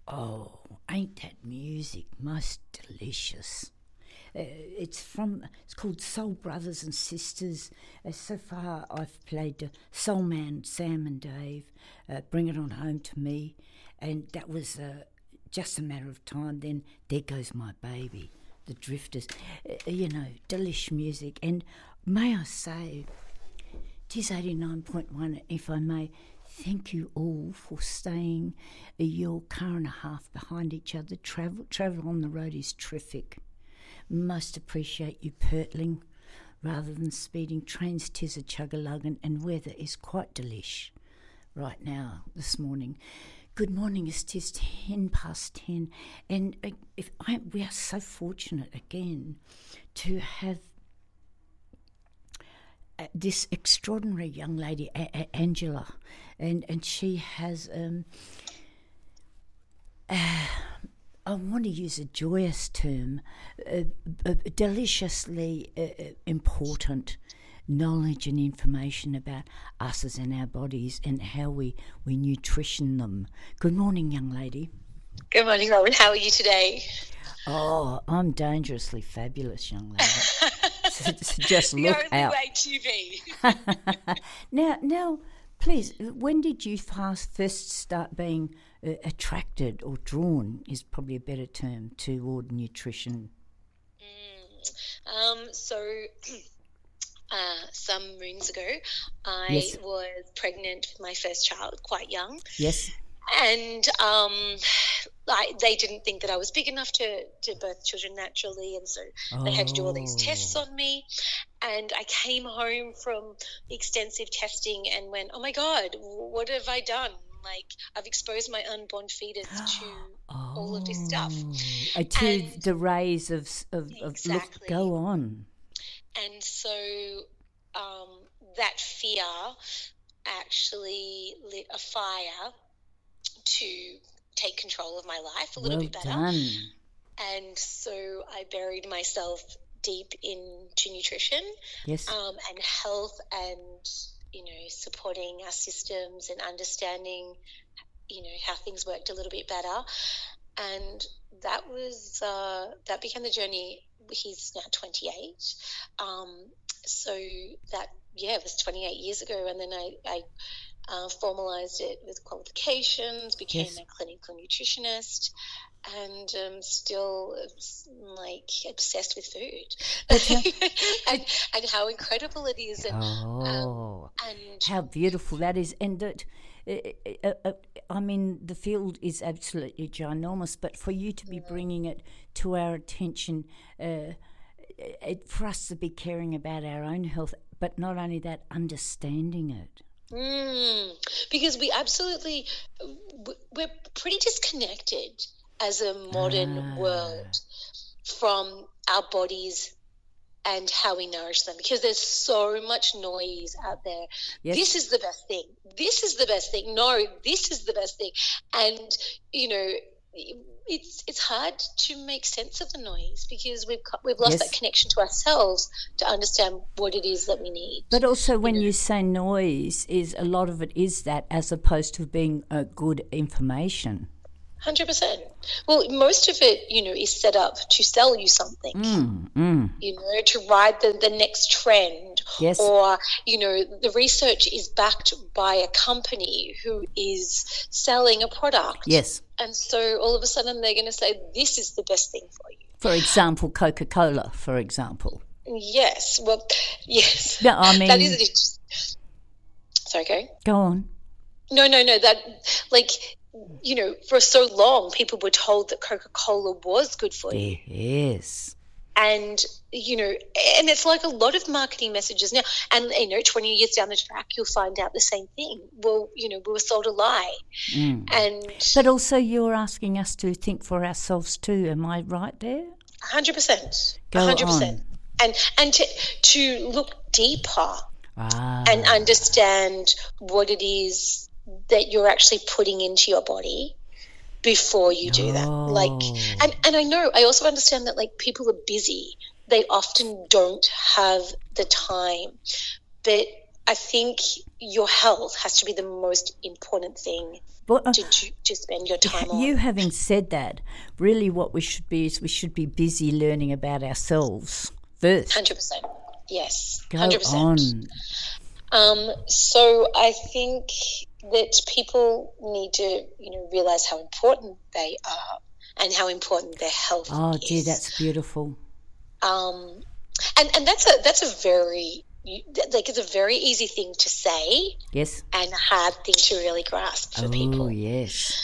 Oh, ain't that music most delicious? It's called Soul Brothers and Sisters. So far, I've played Soul Man, Sam and Dave, Bring It On Home to Me, and that was just a matter of time. Then There Goes My Baby, The Drifters, delish music. And may I say, 'tis 89.1, if I may. Thank you all for staying your car and a half behind each other. Travel on the road is terrific. Most appreciate you purtling rather than speeding. Trains, 'tis a chug-a-lug, and weather is quite delish right now, this morning. Good morning, it's 'tis 10 past 10, and we are so fortunate again to have this extraordinary young lady, Angela, and she has, I want to use a joyous term, deliciously important knowledge and information about us and our bodies and how we nutrition them. Good morning, young lady. Good morning, Robin. How are you today? Oh, I'm dangerously fabulous, young lady. So just look out. The only way to be. Now, please, when did you first start being attracted or drawn, is probably a better term, toward nutrition? Some moons ago, I was pregnant with my first child, quite young. Yes. And they didn't think that I was big enough to birth children naturally, and so they had to do all these tests on me. And I came home from extensive testing and went, oh my God, what have I done? Like, I've exposed my unborn fetus to all of this stuff. To the rays of exactly. Look, go on. And so that fear actually lit a fire to take control of my life a little bit better. Done. And so I buried myself deep into nutrition, and health, and supporting our systems and understanding how things worked a little bit better. And that was that became the journey. He's now 28, so that it was 28 years ago. And then I formalized it with qualifications, became a clinical nutritionist, and still obsessed with food and how incredible it is, and how beautiful that is. And that I mean, the field is absolutely ginormous, but for you to be bringing it to our attention, for us to be caring about our own health, but not only that, understanding it. Because we're pretty disconnected as a modern world from our bodies and how we nourish them, because there's so much noise out there. Yes. This is the best thing. This is the best thing. No, this is the best thing. And, it's hard to make sense of the noise because we've lost that connection to ourselves to understand what it is that we need. But also when you say noise, is a lot of it is that, as opposed to being good information. 100%. Well, most of it, is set up to sell you something, to ride the next trend. Yes. Or, the research is backed by a company who is selling a product. Yes. And so all of a sudden they're going to say, this is the best thing for you. For example, Coca-Cola, for example. Yes. Well, yes. No, I mean... That is it. Sorry, go on. No. That, for so long people were told that Coca-Cola was good for you. Yes. And, and it's like a lot of marketing messages now. And, 20 years down the track, you'll find out the same thing. Well, we were sold a lie. But also you're asking us to think for ourselves too. Am I right there? 100%. Go 100%. on. And to look deeper and understand what it is that you're actually putting into your body before you do that. And I also understand that people are busy. They often don't have the time. But I think your health has to be the most important thing to spend your time on. You having said that, really what we should be is we should be busy learning about ourselves first. 100%. Yes. Go 100%. on. So I think that people need to, realize how important they are and how important their health is. Oh, gee, that's beautiful. And that's a very, it's a very easy thing to say. Yes. And a hard thing to really grasp for people. Oh, yes.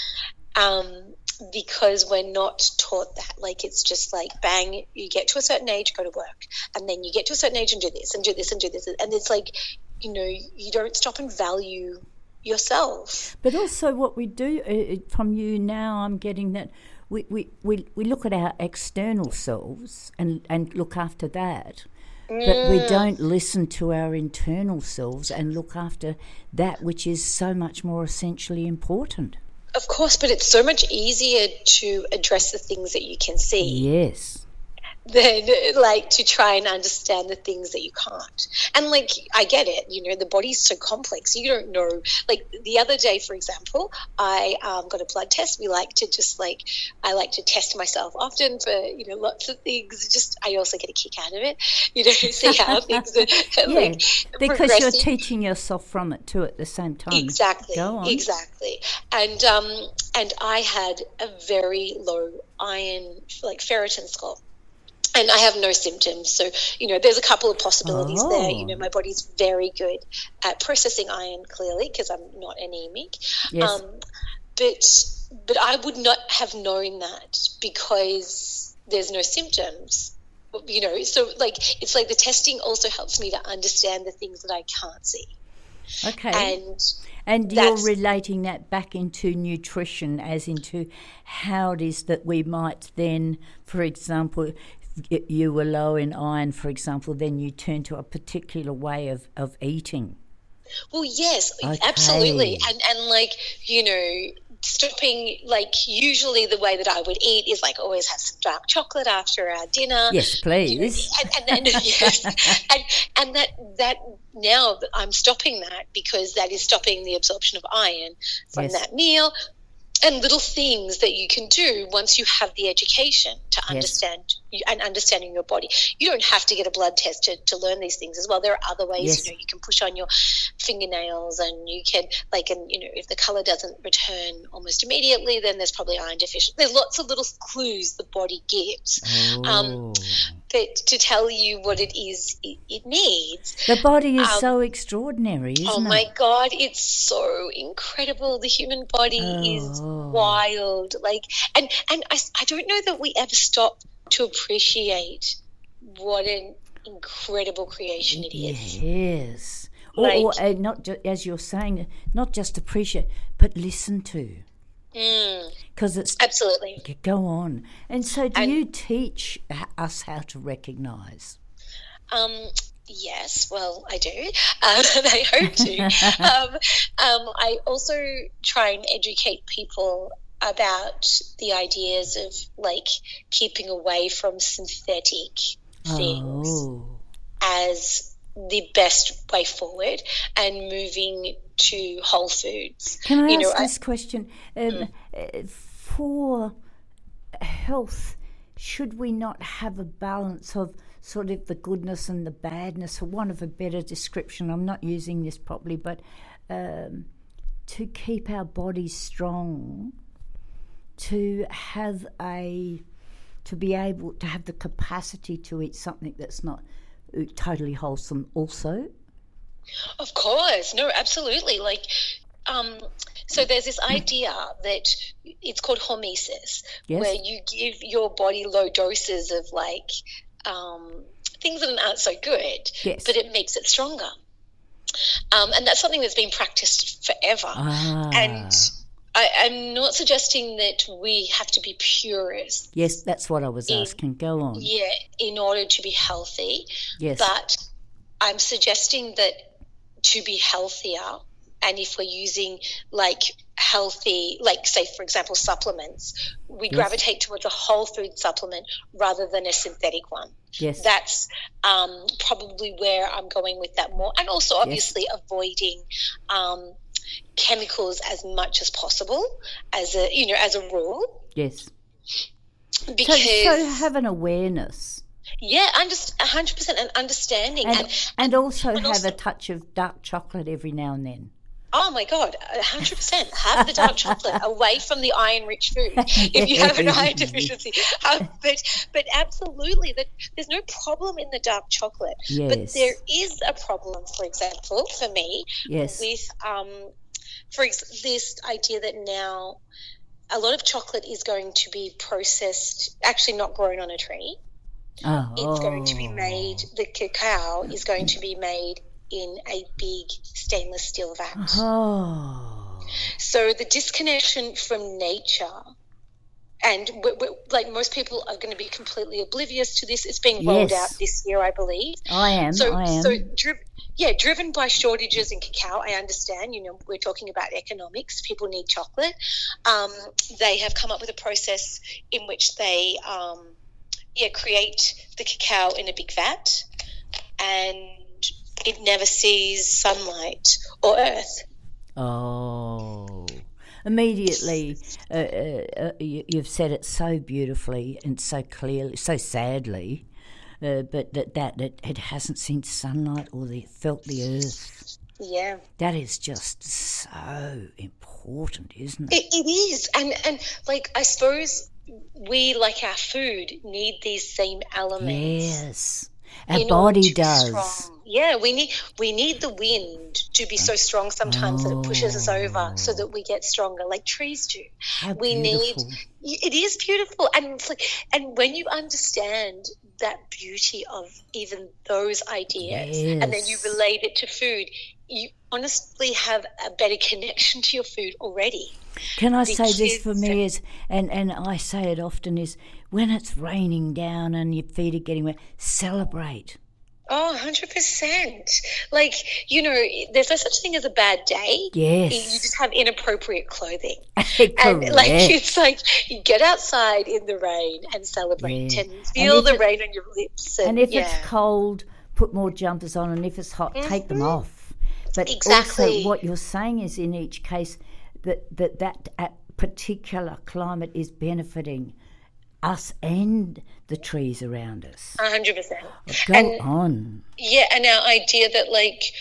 Because we're not taught that. Like, it's just like, bang, you get to a certain age, go to work. And then you get to a certain age and do this and do this and do this. And it's like, you don't stop and value yourself. But also what we do from you now, I'm getting that we look at our external selves and look after that. But we don't listen to our internal selves and look after that which is so much more essentially important. Of course, but it's so much easier to address the things that you can see. Yes. Than to try and understand the things that you can't. And I get it, the body's so complex. You don't know. Like the other day, for example, I got a blood test. We like to I like to test myself often for, lots of things. I also get a kick out of it, see how things are because you're teaching yourself from it too at the same time. Exactly. Go on. Exactly. And I had a very low iron, ferritin score. And I have no symptoms. So, there's a couple of possibilities there. My body's very good at processing iron, clearly, because I'm not anemic. Yes. But I would not have known that because there's no symptoms. So, it's like the testing also helps me to understand the things that I can't see. Okay. And you're relating that back into nutrition, as into how it is that we might then, for example, you were low in iron, for example, then you turn to a particular way of eating. Well, yes, absolutely. And stopping, usually the way that I would eat is always have some dark chocolate after our dinner. Yes, please. And then, yes. And that now I'm stopping that because that is stopping the absorption of iron from that meal. And little things that you can do once you have the education to understand and understanding your body. You don't have to get a blood test to learn these things as well. There are other ways, you can push on your fingernails and you can, if the colour doesn't return almost immediately, then there's probably iron deficiency. There's lots of little clues the body gives. But to tell you what it is it needs. The body is so extraordinary, isn't it? Oh, my God, it's so incredible. The human body is wild. And I don't know that we ever stop to appreciate what an incredible creation it is. Yes. Or not as you're saying, not just appreciate, but listen to. Because it's absolutely. Go on. And so do you teach us how to recognise? Yes, well, I do, and I hope to. I also try and educate people about the ideas of keeping away from synthetic things as the best way forward and moving to whole foods. Can I ask this question? For health, should we not have a balance of sort of the goodness and the badness, for want of a better description? I'm not using this properly, but to keep our bodies strong, to be able to have the capacity to eat something that's not totally wholesome also? Of course. No, absolutely. So there's this idea that it's called hormesis, where you give your body low doses of things that aren't so good, but it makes it stronger. And that's something that's been practiced forever. And I'm not suggesting that we have to be purists. Yes, that's what I was asking. Go on. Yeah, in order to be healthy. Yes. But I'm suggesting that to be healthier, and if we're using healthy, like say for example supplements, we gravitate towards a whole food supplement rather than a synthetic one. Yes, that's probably where I'm going with that more, and also obviously avoiding chemicals as much as possible as a rule. Yes, because so have an awareness. Yeah, 100% an understanding, and also have a touch of dark chocolate every now and then. Oh my God, 100%. Have the dark chocolate away from the iron-rich food if you have an iron deficiency. But absolutely, there's no problem in the dark chocolate. Yes. But there is a problem, for example, for me, with this idea that now a lot of chocolate is going to be processed, actually not grown on a tree. It's going to be made, the cacao is going to be made in a big stainless steel vat. So the disconnection from nature, and like most people are going to be completely oblivious to this. It's being rolled out this year, I believe. I am. Driven by shortages in cacao, I understand. We're talking about economics. People need chocolate. They have come up with a process in which they create the cacao in a big vat, and it never sees sunlight or earth. Oh, immediately, you've said it so beautifully and so clearly, so sadly, but that it hasn't seen sunlight or felt the earth. Yeah. That is just so important, isn't it? It is. And like, I suppose we, like our food, need these same elements. Yes. Our body does. Yeah, we need the wind to be so strong sometimes that it pushes us over so that we get stronger, like trees do. How beautiful. It is beautiful, and when you understand that beauty of even those ideas, and then you relate it to food, you honestly have a better connection to your food already. Can I say this for me is, and I say it often, is when it's raining down and your feet are getting wet, celebrate. Oh, 100%. Like, there's no such thing as a bad day. Yes. You just have inappropriate clothing. Correct. And it's like you get outside in the rain and celebrate and feel the rain on your lips. And if it's cold, put more jumpers on, and if it's hot, take them off. But also what you're saying is in each case that particular climate is benefiting us and the trees around us. 100%. Go on. Yeah, and our idea that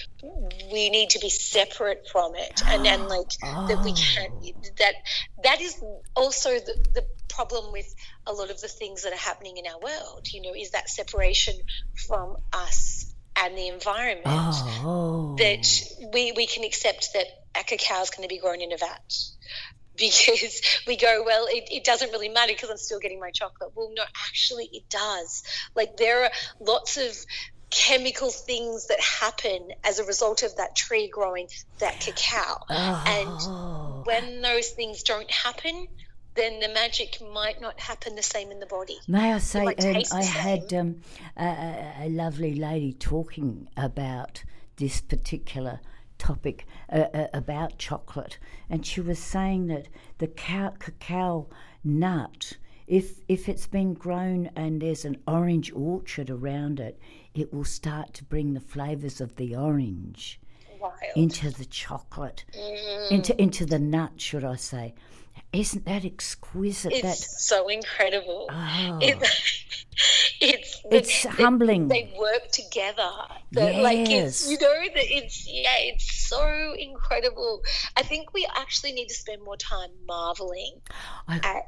we need to be separate from it, and then that we can't. That is also the problem with a lot of the things that are happening in our world. Is that separation from us and the environment. That we can accept that a cacao is going to be grown in a vat. Because we go, well, it doesn't really matter because I'm still getting my chocolate. Well, no, actually it does. There are lots of chemical things that happen as a result of that tree growing that cacao. And when those things don't happen, then the magic might not happen the same in the body. May I say, I had a lovely lady talking about this particular topic about chocolate, and she was saying that the cacao nut, if it's been grown and there's an orange orchard around it, it will start to bring the flavours of the orange into the chocolate, into the nut, should I say. Isn't that exquisite? It's so incredible. Oh. It's humbling. They work together. Yes. It's so incredible. I think we actually need to spend more time marveling at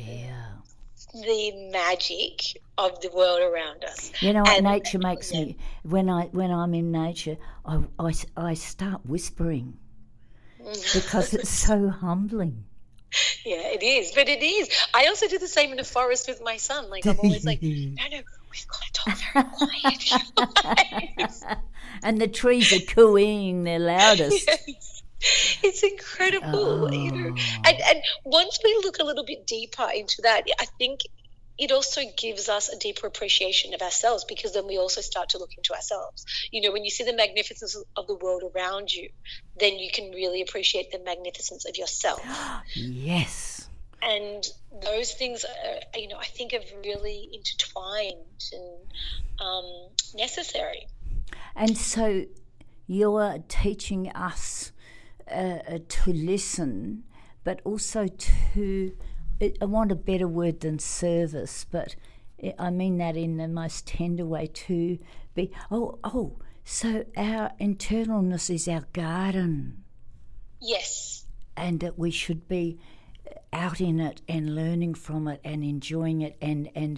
the magic of the world around us. Nature makes me. When I'm in nature, I start whispering because it's so humbling. Yeah, it is. But it is. I also do the same in the forest with my son. I'm always like, no, we've got to talk very quiet. And the trees are cooing their loudest. Yes. It's incredible, And once we look a little bit deeper into that, I think it also gives us a deeper appreciation of ourselves, because then we also start to look into ourselves. You know, when you see the magnificence of the world around you, then you can really appreciate the magnificence of yourself. Yes. And those things, you know, I think are really intertwined and necessary. And so you're teaching us to listen, but also to, I want a better word than service, but I mean that in the most tender way, to be, so our internalness is our garden. Yes. And that we should be out in it and learning from it and enjoying it and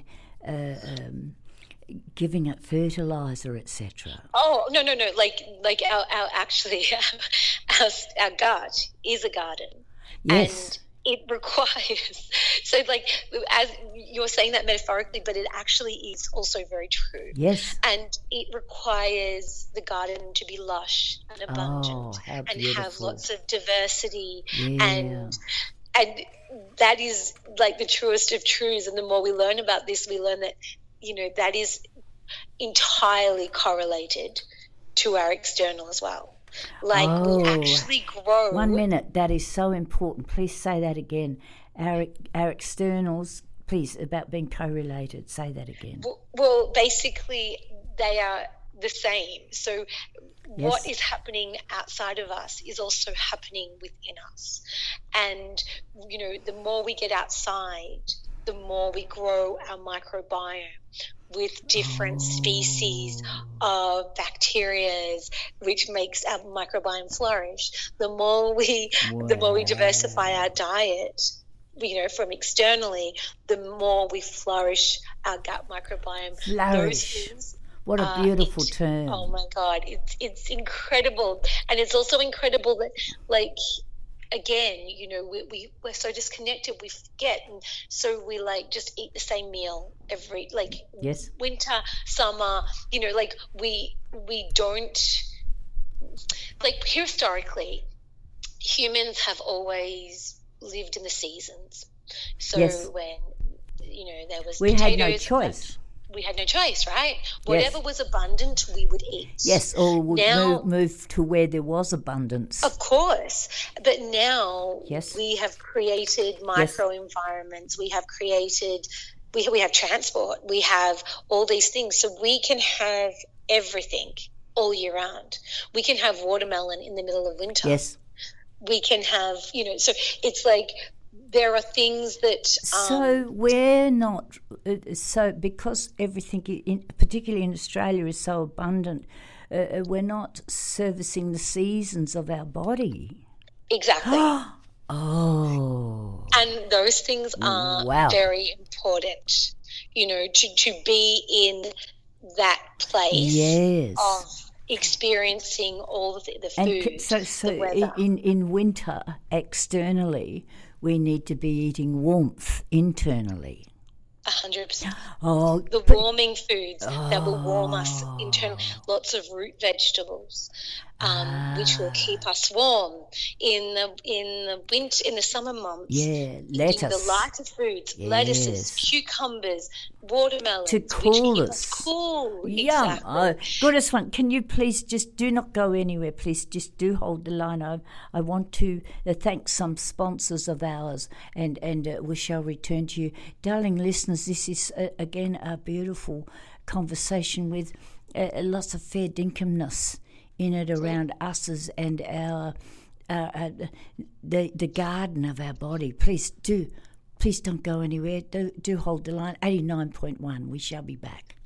giving it fertilizer, etc. Oh, no. Like our actually, our gut is a garden. Yes. And it requires, so like, as you're saying that metaphorically, but it actually is also very true. Yes. And it requires the garden to be lush and abundant and have lots of diversity. Yeah. And that is like the truest of truths. And the more we learn about this, we learn that, you know, that is entirely correlated to our external as well. Like, we actually grow. 1 minute, that is so important. Please say that again. Our externals, please, about being correlated. Say that again. Well, basically, they are the same. So what is happening outside of us is also happening within us. And, you know, the more we get outside, the more we grow our microbiome with different species of bacteria, which makes our microbiome flourish. The more we diversify our diet, you know, from externally, the more we flourish our gut microbiome. Flourish. What a beautiful term. Oh my God, it's incredible. And it's also incredible that, like, again, you know, we're so disconnected, we forget, and so we like just eat the same meal every, like, winter, summer, you know, like we don't, like, historically humans have always lived in the seasons. So when, you know, there was potatoes, had no choice. We had no choice, right? Whatever was abundant, we would eat. Yes, or would move to where there was abundance. Of course. But now we have created micro-environments. We have created, we have transport. We have all these things. So we can have everything all year round. We can have watermelon in the middle of winter. Yes. We can have, you know, so it's like, there are things that... So we're not... So because everything, particularly in Australia, is so abundant, we're not servicing the seasons of our body. Exactly. And those things are very important, you know, to be in that place of experiencing all the food, and so the weather. In winter, externally, we need to be eating warmth internally. 100%. The warming foods that will warm us internally. Lots of root vegetables, which will keep us warm in the winter, in the summer months. Yeah, lettuce. The lighter foods, lettuces, cucumbers, watermelons, to cool which keep us. Cool. Yum. Exactly. Goodness one, can you please just do not go anywhere, please just do hold the line. I want to thank some sponsors of ours, and we shall return to you. Darling listeners, this is again a beautiful conversation with lots of fair dinkumness in it around us and our the garden of our body. Please don't go anywhere. Do hold the line. 89.1. We shall be back.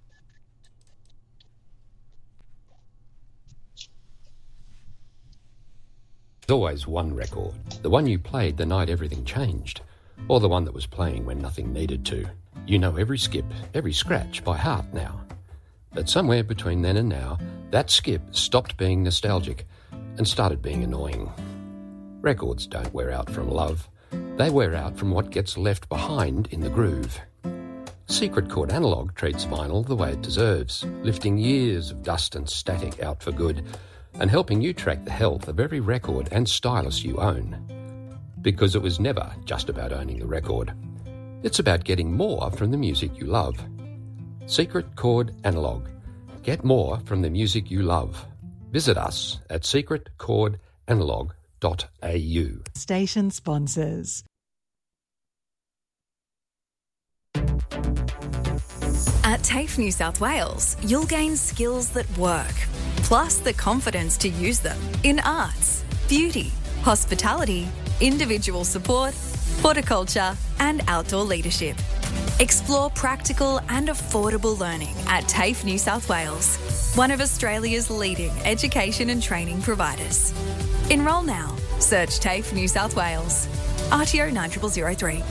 There's always one record, the one you played the night everything changed, or the one that was playing when nothing needed to. You know every skip, every scratch by heart now. But somewhere between then and now, that skip stopped being nostalgic and started being annoying. Records don't wear out from love. They wear out from what gets left behind in the groove. Secret Chord Analog treats vinyl the way it deserves, lifting years of dust and static out for good, and helping you track the health of every record and stylus you own. Because it was never just about owning the record. It's about getting more from the music you love. Secret Chord Analog. Get more from the music you love. Visit us at secretchordanalog.au. Station sponsors. At TAFE New South Wales, you'll gain skills that work, plus the confidence to use them in arts, beauty, hospitality, individual support, horticulture and outdoor leadership. Explore practical and affordable learning at TAFE New South Wales, one of Australia's leading education and training providers. Enrol now. Search TAFE New South Wales. RTO 9003.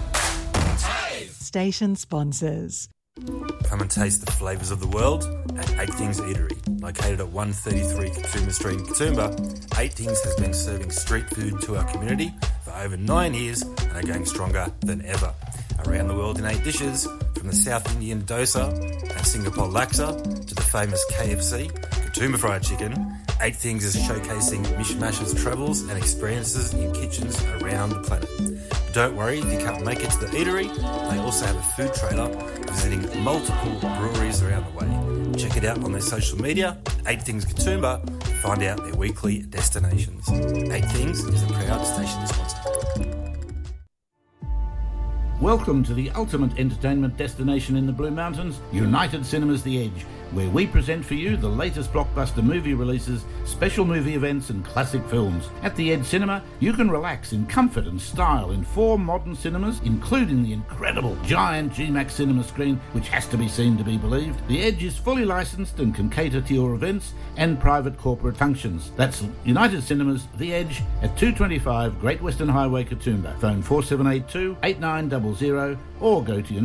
Station sponsors. Come and taste the flavours of the world at 8 Things Eatery. Located at 133 Katoomba Street in Katoomba, 8 Things has been serving street food to our community for over 9 years and are going stronger than ever. Around the world in 8 dishes, from the South Indian dosa and Singapore laksa to the famous KFC, Katoomba fried chicken, 8 Things is showcasing Mishmash's travels and experiences in kitchens around the planet. But don't worry if you can't make it to the eatery, they also have a food trailer visiting multiple breweries around the way. Check it out on their social media, 8 Things Katoomba, to find out their weekly destinations. 8 Things is a proud station sponsor. Welcome to the ultimate entertainment destination in the Blue Mountains, United Cinemas The Edge, where we present for you the latest blockbuster movie releases, special movie events and classic films. At The Edge Cinema, you can relax in comfort and style in 4 modern cinemas, including the incredible giant GMAX cinema screen, which has to be seen to be believed. The Edge is fully licensed and can cater to your events and private corporate functions. That's United Cinemas The Edge at 225 Great Western Highway, Katoomba. Phone 4782 8900 or go to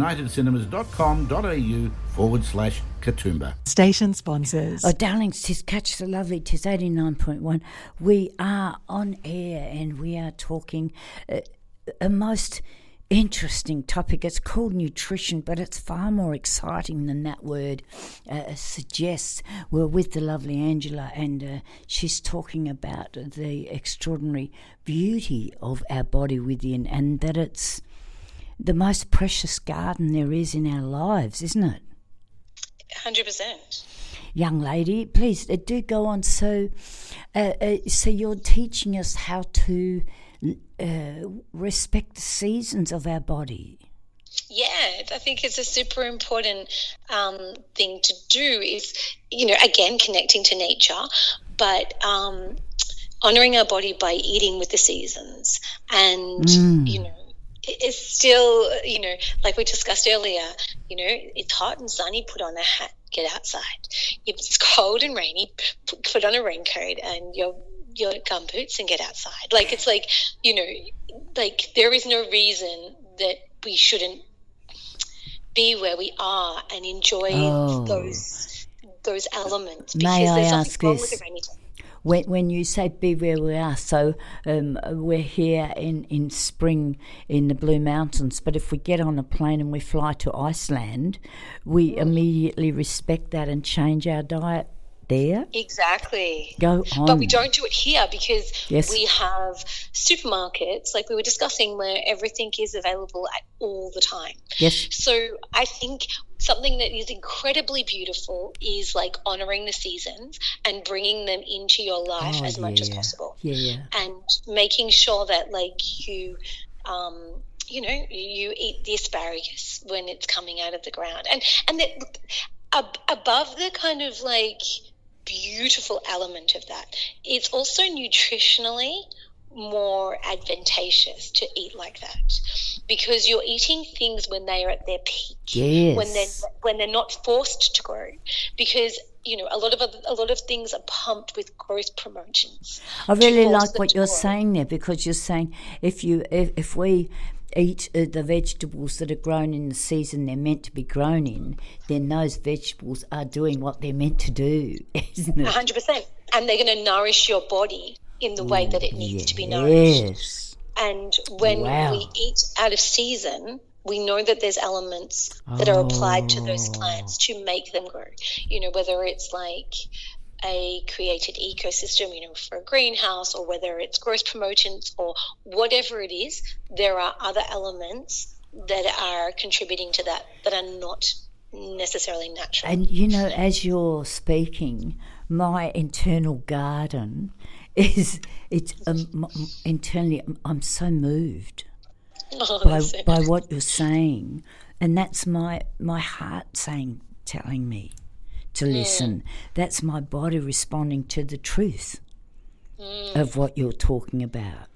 unitedcinemas.com.au/Katoomba. Station sponsors. Oh, darlings, 'tis Catch the Lovely, 'tis 89.1. We are on air and we are talking a most interesting topic. It's called nutrition, but it's far more exciting than that word suggests. We're with the lovely Angela, and she's talking about the extraordinary beauty of our body within, and that it's the most precious garden there is in our lives, isn't it? 100%. Young lady, please do go on. So you're teaching us how to respect the seasons of our body. Yeah, I think it's a super important thing to do is, again, connecting to nature, but honouring our body by eating with the seasons. And, it's still, like we discussed earlier, it's hot and sunny, put on a hat, get outside. If it's cold and rainy, put on a raincoat and your gumboots and get outside. Like, it's like, there is no reason that we shouldn't be where we are and enjoy those elements. Because May I there's ask wrong this? with the rainy day. When you say be where we are, so we're here in spring in the Blue Mountains, but if we get on a plane and we fly to Iceland, we immediately respect that and change our diet there? Exactly. Go on. But we don't do it here because Yes. we have supermarkets, like we were discussing, where everything is available at all the time. Yes. So I think something that is incredibly beautiful is like honouring the seasons and bringing them into your life as much as possible. Yeah. And making sure that you eat the asparagus when it's coming out of the ground. And that above the kind of like beautiful element of that, it's also nutritionally more advantageous to eat like that because you're eating things when they are at their peak, Yes. when they're not forced to grow, because a lot of things are pumped with growth promotions. I really to force like them what to you're grow. saying there, because you're saying if we eat the vegetables that are grown in the season they're meant to be grown in, then those vegetables are doing what they're meant to do, isn't it? 100%. And they're going to nourish your body in the way that it needs to be nourished. Yes. And when we eat out of season, we know that there's elements that are applied to those plants to make them grow. Whether it's like a created ecosystem, for a greenhouse, or whether it's growth promotants or whatever it is, there are other elements that are contributing to that are not necessarily natural. And, you know, as you're speaking, my internal garden is, internally, I'm so moved by what you're saying. And that's my heart telling me to listen. That's my body responding to the truth of what you're talking about.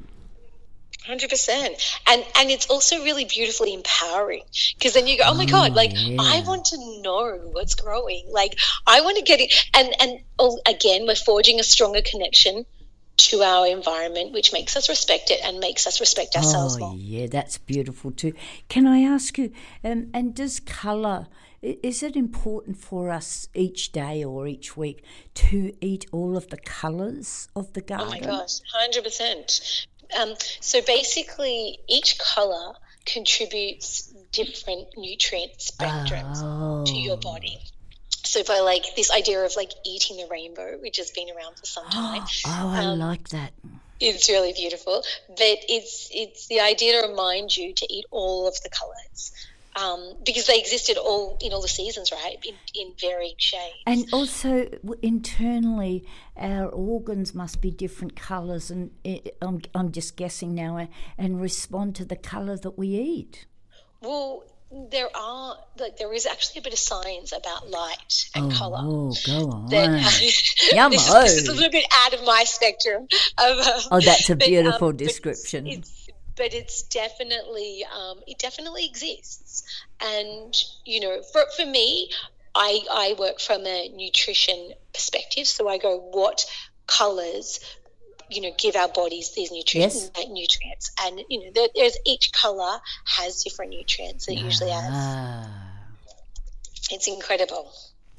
100%. And it's also really beautifully empowering, because then you go, oh my God, like, I want to know what's growing. Like, I want to get it. And again, we're forging a stronger connection to our environment, which makes us respect it and makes us respect ourselves more. Yeah, that's beautiful too. Can I ask you, and does colour, is it important for us each day or each week to eat all of the colours of the garden? Oh my gosh, 100%. So basically, each colour contributes different nutrient spectrums to your body. So if I like this idea of like eating the rainbow, which has been around for some time. I like that. It's really beautiful. But it's the idea to remind you to eat all of the colours. Because they existed all in all the seasons, right? In varying shades. And also internally, our organs must be different colours, and I'm just guessing now, and respond to the colour that we eat. Well, there is actually a bit of science about light and colour. Oh, go on. Yummo. This is a little bit out of my spectrum. That's a beautiful description. But it's definitely it definitely exists. And, you know, for me, I work from a nutrition perspective. So I go, what colours, you know, give our bodies these nutrients. And, you know, there's each colour has different nutrients. It usually has. It's incredible.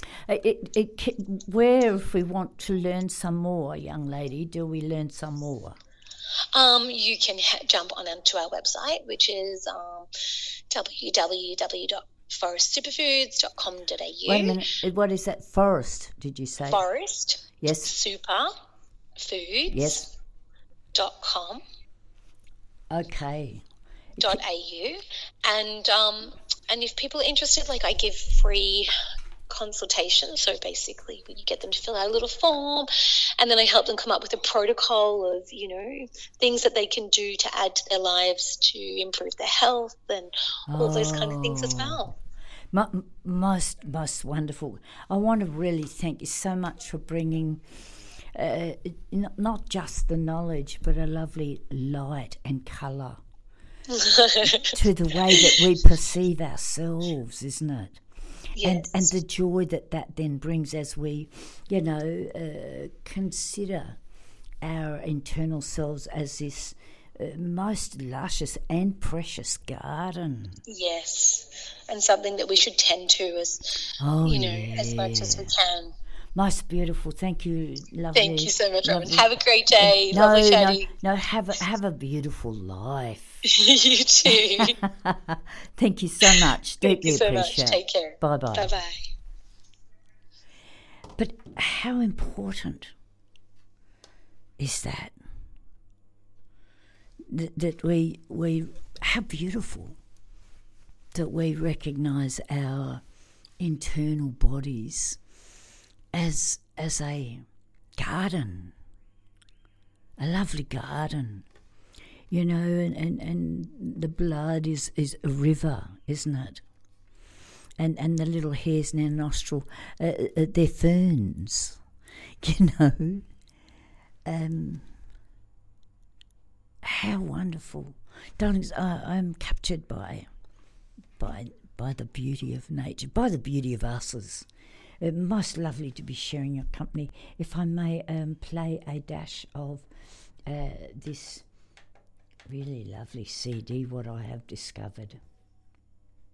Where, if we want to learn some more, young lady, do we learn some more? You can jump onto our website, which is www.forestsuperfoods.com.au. Wait a minute, what is that? Forest, did you say? Forest. Yes. Superfoods. Yes. .com. Okay. .au. And if people are interested, like, I give free consultation. So basically you get them to fill out a little form, and then I help them come up with a protocol of, you know, things that they can do to add to their lives to improve their health and all those kind of things as well. Most wonderful. I want to really thank you so much for bringing not just the knowledge, but a lovely light and colour to the way that we perceive ourselves, isn't it? Yes. And the joy that then brings as we, you know, consider our internal selves as this most luscious and precious garden. Yes, and something that we should tend to as much as we can. Most beautiful. Thank you, lovely. Thank you so much, Robin. Have a great day. Lovely chatting. No, have a beautiful life. You too. Thank you so much. Thank you so appreciate. much. Take care. Bye-bye. Bye-bye. But how important is that we how beautiful that we recognise our internal bodies as a garden, a lovely garden, you know, and the blood is a river, isn't it? And the little hairs in our nostril, they're ferns, you know. How wonderful. Darlings, I'm captured by the beauty of nature, by the beauty of us. Most lovely to be sharing your company. If I may play a dash of this really lovely CD, what I have discovered.